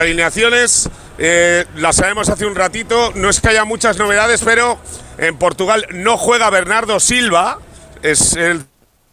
alineaciones las sabemos hace un ratito. No es que haya muchas novedades, pero en Portugal no juega Bernardo Silva. Es el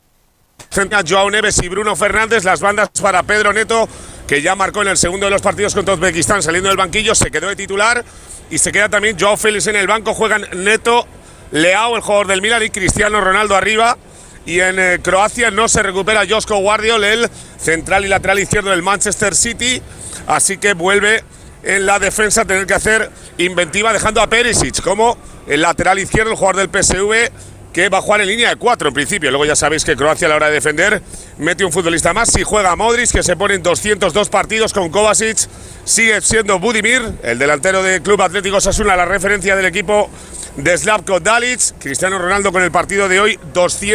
Joao Neves y Bruno Fernández. Las bandas para Pedro Neto, que ya marcó en el segundo de los partidos contra Uzbekistán saliendo del banquillo, se quedó de titular. Y se queda también Joao Félix en el banco. Juegan Neto, Leao, el jugador del Milan, y Cristiano Ronaldo arriba. Y en Croacia no se recupera Joško Gvardiol, el central y lateral izquierdo del Manchester City. Así que vuelve en la defensa a tener que hacer inventiva, dejando a Perisic como el lateral izquierdo, el jugador del PSV, que va a jugar en línea de 4 en principio. Luego ya sabéis que Croacia a la hora de defender mete un futbolista más. Si juega Modric, que se pone en 202 partidos con Kovacic, sigue siendo Budimir, el delantero del Club Atlético Osasuna, la referencia del equipo de Slavko Dalic. Cristiano Ronaldo con el partido de hoy,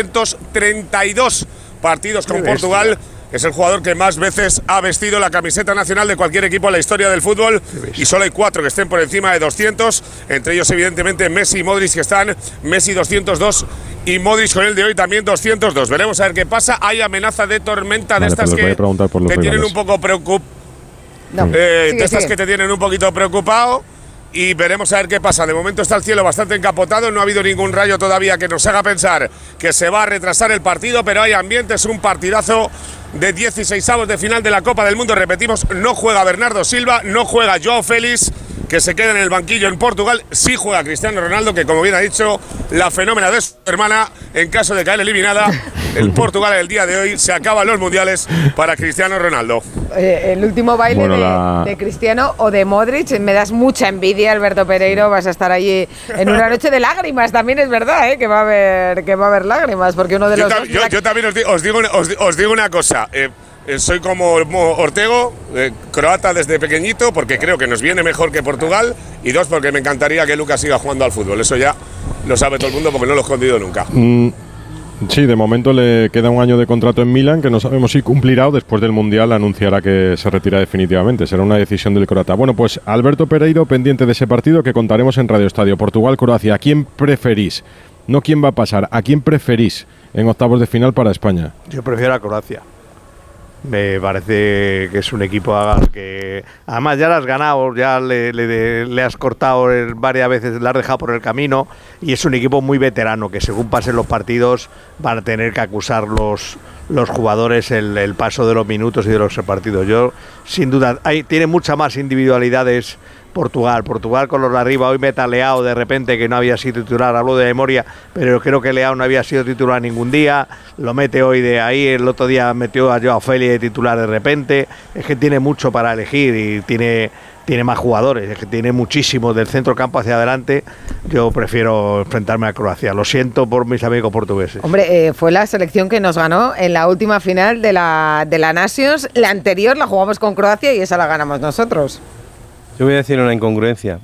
232 partidos con Portugal. Es el jugador que más veces ha vestido la camiseta nacional de cualquier equipo en la historia del fútbol, y solo hay 4 que estén por encima de 200, entre ellos evidentemente Messi y Modric, que están Messi 202 y Modric con el de hoy también 202. Veremos a ver qué pasa. Hay amenaza de tormenta, de estas que te tienen un poco preocupado, que te tienen un poquito preocupado. Y veremos a ver qué pasa. De momento está el cielo bastante encapotado, no ha habido ningún rayo todavía que nos haga pensar que se va a retrasar el partido, pero hay ambiente, es un partidazo de 16avos de final de la Copa del Mundo. Repetimos, no juega Bernardo Silva, no juega Joao Félix, que se queda en el banquillo en Portugal. Sí juega Cristiano Ronaldo, que como bien ha dicho la fenómena de su hermana, en caso de caer eliminada, el Portugal el día de hoy se acaban los mundiales para Cristiano Ronaldo. El último baile de Cristiano o de Modric, me das mucha envidia, Alberto Pereiro. Vas a estar allí en una noche de lágrimas, también es verdad, que va a haber lágrimas, porque uno de los yo también os digo una cosa. Soy como Ortego, croata desde pequeñito, porque creo que nos viene mejor que Portugal, y 2, porque me encantaría que Lucas siga jugando al fútbol. Eso ya lo sabe todo el mundo, porque no lo he escondido nunca. Sí, de momento le queda un año de contrato en Milan, que no sabemos si cumplirá, o después del Mundial anunciará que se retira definitivamente. Será una decisión del croata. Bueno, pues Alberto Pereiro, pendiente de ese partido que contaremos en Radio Estadio. Portugal-Croacia, ¿a quién preferís? No quién va a pasar, ¿a quién preferís en octavos de final para España? Yo prefiero a Croacia. Me parece que es un equipo que además ya lo has ganado, ya le has cortado varias veces, le has dejado por el camino, y es un equipo muy veterano que según pasen los partidos van a tener que acusar los jugadores el paso de los minutos y de los partidos. Yo sin duda tiene muchas más individualidades Portugal con los de arriba. Hoy meta Leao de repente, que no había sido titular, hablo de memoria, pero creo que Leao no había sido titular ningún día, lo mete hoy de ahí, el otro día metió a Joao Félix de titular de repente. Es que tiene mucho para elegir y tiene más jugadores, es que tiene muchísimo del centro campo hacia adelante. Yo prefiero enfrentarme a Croacia, lo siento por mis amigos portugueses. Hombre, fue la selección que nos ganó en la última final de la Nations. La anterior la jugamos con Croacia y esa la ganamos nosotros. Yo voy a decir una incongruencia.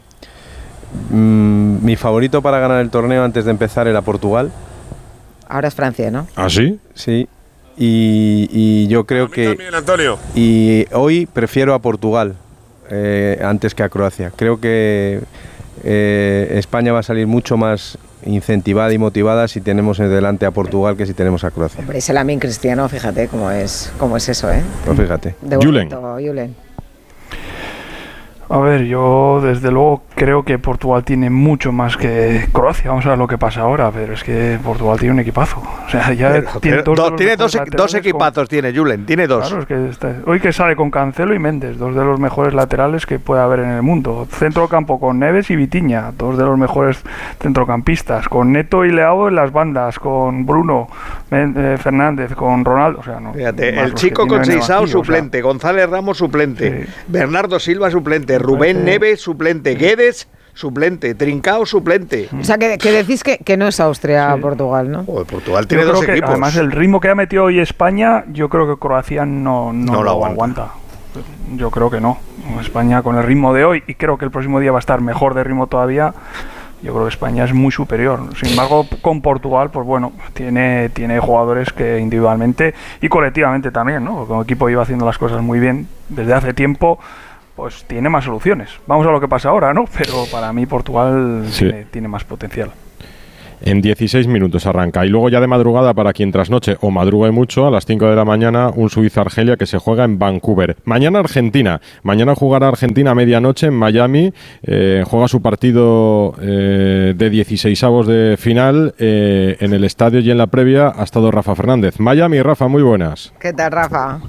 Mi favorito para ganar el torneo antes de empezar era Portugal. Ahora es Francia, ¿no? ¿Ah, sí? Sí. Y yo creo que... También, Antonio. Y hoy prefiero a Portugal antes que a Croacia. Creo que España va a salir mucho más incentivada y motivada si tenemos delante a Portugal que si tenemos a Croacia. Hombre, ese Lamine Cristiano, fíjate cómo es eso, ¿eh? Pues fíjate. Julen. A ver, yo desde luego creo que Portugal tiene mucho más que Croacia. Vamos a ver lo que pasa ahora, pero es que Portugal tiene un equipazo. O sea, ya tiene dos equipazos, tiene Julen, tiene 2. Claro, es que hoy que sale con Cancelo y Méndez, 2 de los mejores laterales que puede haber en el mundo. Centrocampo con Neves y Vitinha, 2 de los mejores centrocampistas. Con Neto y Leao en las bandas, con Bruno Fernández, con Ronaldo. O sea, no. Fíjate, el chico con Seisao suplente, González Ramos suplente, sí. Bernardo Silva suplente, Rubén Neves suplente, Guedes suplente, Trincao suplente. O sea, que decís que no es Austria, sí. Portugal, ¿no? Portugal tiene 2 equipos. Además, el ritmo que ha metido hoy España, yo creo que Croacia no lo aguanta. Yo creo que no. España con el ritmo de hoy, y creo que el próximo día va a estar mejor de ritmo todavía. Yo creo que España es muy superior. Sin embargo, con Portugal, pues bueno, tiene jugadores que individualmente y colectivamente también, ¿no? Porque como equipo iba haciendo las cosas muy bien desde hace tiempo, pues tiene más soluciones. Vamos a lo que pasa ahora, ¿no? Pero para mí Portugal tiene más potencial. En 16 minutos arranca. Y luego ya de madrugada, para quien trasnoche o madrugue mucho, a las 5 de la mañana, un Suiza-Argelia que se juega en Vancouver. Mañana Argentina. Mañana jugará Argentina a medianoche en Miami. Juega su partido de 16avos de final. En el estadio y en la previa ha estado Rafa Fernández. Miami, Rafa, muy buenas. ¿Qué tal, Rafa?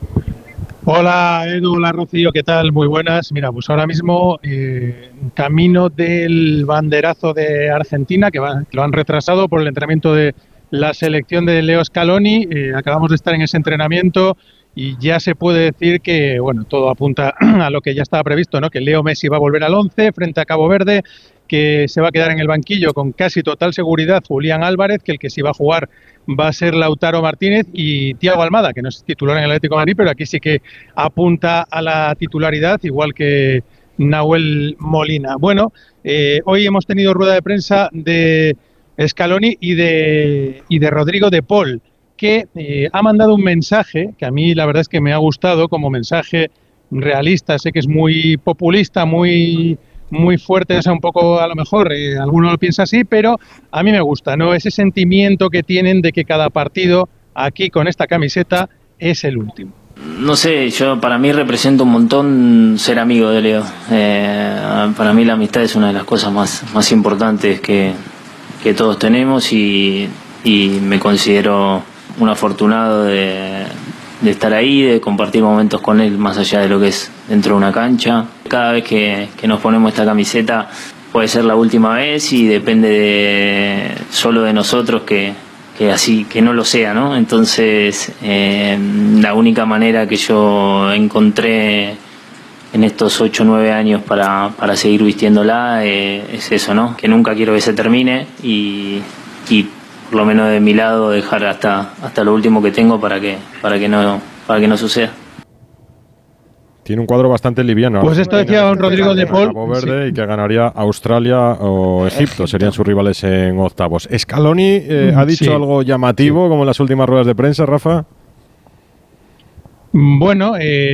Hola Edu, hola Rocío, ¿qué tal? Muy buenas. Mira, pues ahora mismo camino del banderazo de Argentina, que lo han retrasado por el entrenamiento de la selección de Leo Scaloni. Acabamos de estar en ese entrenamiento y ya se puede decir que, bueno, todo apunta a lo que ya estaba previsto, ¿no? Que Leo Messi va a volver al 11 frente a Cabo Verde, que se va a quedar en el banquillo con casi total seguridad Julián Álvarez, que el que sí va a jugar va a ser Lautaro Martínez, y Thiago Almada, que no es titular en el Atlético de Madrid, pero aquí sí que apunta a la titularidad, igual que Nahuel Molina. Bueno, hoy hemos tenido rueda de prensa de Scaloni y de Rodrigo de Paul, que ha mandado un mensaje que a mí la verdad es que me ha gustado como mensaje realista. Sé que es muy populista, muy fuerte, o sea, un poco a lo mejor alguno lo piensa así, pero a mí me gusta, ¿no? Ese sentimiento que tienen de que cada partido aquí con esta camiseta es el último. No sé, para mí representa un montón ser amigo de Leo. Para mí la amistad es una de las cosas más importantes que todos tenemos y me considero un afortunado de estar ahí, de compartir momentos con él más allá de lo que es dentro de una cancha. Cada vez que nos ponemos esta camiseta puede ser la última vez y depende solo de nosotros que no lo sea, ¿no? Entonces la única manera que yo encontré en estos 8 o 9 años para seguir vistiéndola es eso, ¿no? Que nunca quiero que se termine y por lo menos de mi lado dejar hasta lo último que tengo para que no suceda. Tiene un cuadro bastante liviano. Pues esto decía don Rodrigo de Paul. Cabo Verde, sí. Y que ganaría Australia o Egipto, serían sus rivales en octavos. ¿Scaloni ha dicho algo llamativo, como en las últimas ruedas de prensa, Rafa? Bueno,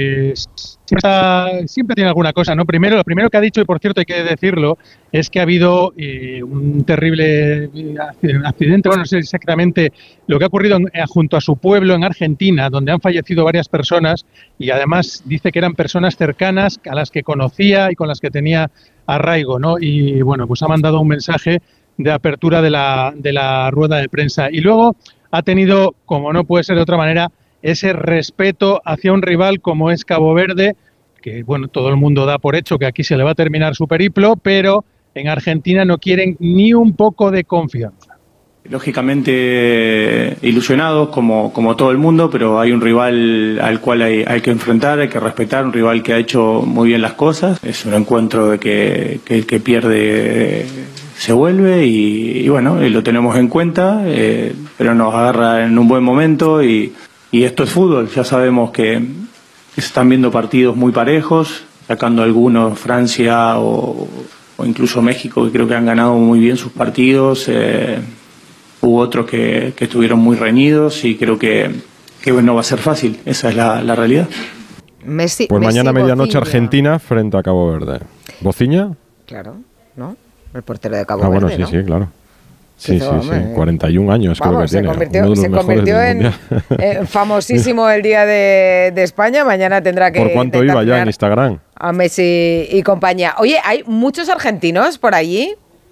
siempre tiene alguna cosa, ¿no? Lo primero que ha dicho, y por cierto hay que decirlo, es que ha habido un terrible accidente, bueno, no sé exactamente lo que ha ocurrido junto a su pueblo en Argentina, donde han fallecido varias personas, y además dice que eran personas cercanas a las que conocía y con las que tenía arraigo, ¿no? Y bueno, pues ha mandado un mensaje de apertura de la rueda de prensa. Y luego ha tenido, como no puede ser de otra manera, ese respeto hacia un rival como es Cabo Verde, que bueno, todo el mundo da por hecho que aquí se le va a terminar su periplo, pero en Argentina no quieren ni un poco de confianza. Lógicamente ilusionados como todo el mundo, pero hay un rival al cual hay que enfrentar, hay que respetar, un rival que ha hecho muy bien las cosas. Es un encuentro de que el que pierde se vuelve y bueno, lo tenemos en cuenta, pero nos agarra en un buen momento y esto es fútbol. Ya sabemos que se están viendo partidos muy parejos, sacando algunos Francia o incluso México, que creo que han ganado muy bien sus partidos. Hubo otros que estuvieron muy reñidos y creo que no va a ser fácil. Esa es la realidad. Messi, pues mañana Messi, medianoche Bociña. Argentina frente a Cabo Verde. ¿Bociña? Claro, ¿no? El portero de Cabo Verde, bueno, sí, ¿no? sí, claro. Sí, Hizo, sí, 41 años creo que tiene. Se convirtió en famosísimo el día de España. Mañana tendrá que... ¿Por cuánto iba ya en Instagram? A Messi y compañía. Oye, ¿hay muchos argentinos por allí?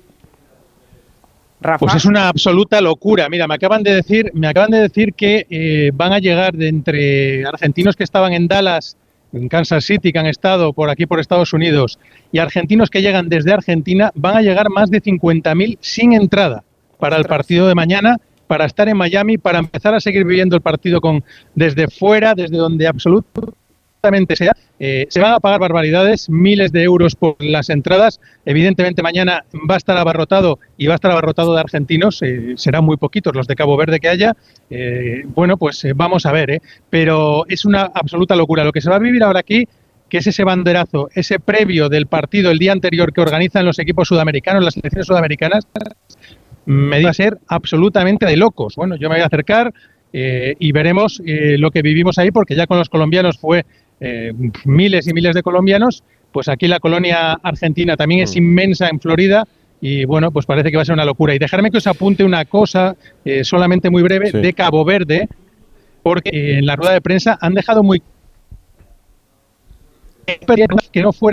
Rafa. Pues es una absoluta locura. Mira, me acaban de decir que van a llegar de entre argentinos que estaban en Dallas, en Kansas City, que han estado por aquí por Estados Unidos, y argentinos que llegan desde Argentina, van a llegar más de 50.000 sin entrada para el partido de mañana, para estar en Miami, para empezar a seguir viviendo el partido desde fuera, desde donde absolutamente sea. Se van a pagar barbaridades, miles de euros por las entradas. Evidentemente mañana va a estar abarrotado y va a estar abarrotado de argentinos. Serán muy poquitos los de Cabo Verde que haya. Bueno, pues vamos a ver, pero es una absoluta locura. Lo que se va a vivir ahora aquí, que es ese banderazo, ese previo del partido el día anterior que organizan los equipos sudamericanos, las selecciones sudamericanas, me va a ser absolutamente de locos. Bueno, yo me voy a acercar y veremos lo que vivimos ahí, porque ya con los colombianos fue miles y miles de colombianos. Pues aquí la colonia argentina también es inmensa en Florida y bueno, pues parece que va a ser una locura. Y dejarme que os apunte una cosa, solamente muy breve, de Cabo Verde, porque en la rueda de prensa han dejado muy que no fuera